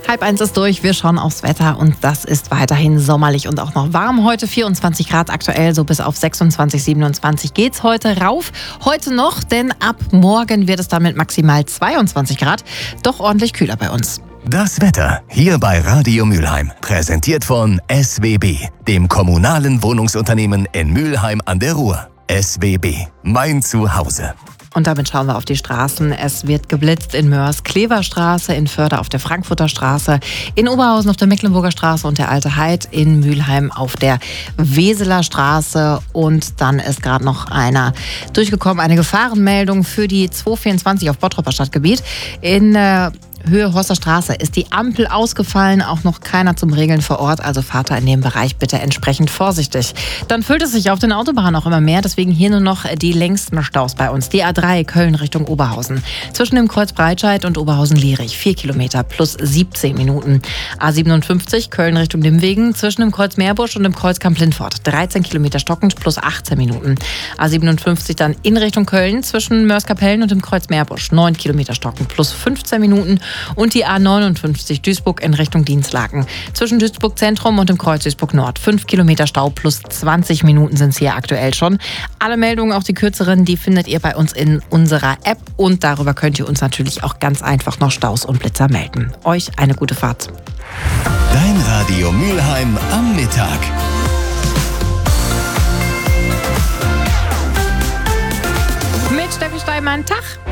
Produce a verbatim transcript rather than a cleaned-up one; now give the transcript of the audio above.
Halb eins ist durch, wir schauen aufs Wetter und das ist weiterhin sommerlich und auch noch warm. Heute vierundzwanzig Grad aktuell, so bis auf sechsundzwanzig, siebenundzwanzig geht's heute rauf. Heute noch, denn ab morgen wird es dann mit maximal zweiundzwanzig Grad doch ordentlich kühler bei uns. Das Wetter hier bei Radio Mülheim, präsentiert von S W B, dem kommunalen Wohnungsunternehmen in Mülheim an der Ruhr. S W B, mein Zuhause. Und damit schauen wir auf die Straßen. Es wird geblitzt in Mörs, Kleverstraße, in Förde auf der Frankfurter Straße, in Oberhausen auf der Mecklenburger Straße und der Alte Heid, in Mülheim auf der Weseler Straße. Und dann ist gerade noch einer durchgekommen, eine Gefahrenmeldung für die zweihundertvierundzwanzig auf Bottroper Stadtgebiet. In äh, Höhe Horster Straße ist die Ampel ausgefallen, auch noch keiner zum Regeln vor Ort, also fahrt da in dem Bereich bitte entsprechend vorsichtig. Dann füllt es sich auf den Autobahnen auch immer mehr, deswegen hier nur noch die längsten Staus bei uns. Die A drei Köln Richtung Oberhausen. Zwischen dem Kreuz Breitscheid und Oberhausen-Lierich vier Kilometer plus siebzehn Minuten. A siebenundfünfzig Köln Richtung Nimwegen zwischen dem Kreuz Meerbusch und dem Kreuz Kamp-Lindfort dreizehn Kilometer stockend plus achtzehn Minuten. A siebenundfünfzig dann in Richtung Köln zwischen Mörs-Kapellen und dem Kreuz Meerbusch neun Kilometer stockend plus fünfzehn Minuten. Und die A neunundfünfzig Duisburg in Richtung Dienstlaken. Zwischen Duisburg Zentrum und dem Kreuz Duisburg Nord. fünf Kilometer Stau plus zwanzig Minuten sind es hier aktuell schon. Alle Meldungen, auch die kürzeren, die findet ihr bei uns in unserer App. Und darüber könnt ihr uns natürlich auch ganz einfach noch Staus und Blitzer melden. Euch eine gute Fahrt. Dein Radio Mülheim am Mittag. Mit Steffi Steinmann, Tag.